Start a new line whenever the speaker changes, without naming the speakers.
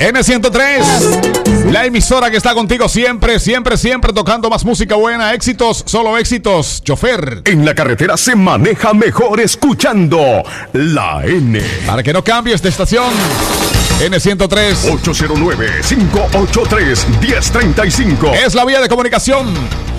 N103, la emisora que está contigo siempre, siempre, siempre tocando más música buena, éxitos, solo éxitos. Chofer,
en la carretera se maneja mejor escuchando la N.
Para que no cambies de estación. N103
809-583-1035
es la vía de comunicación.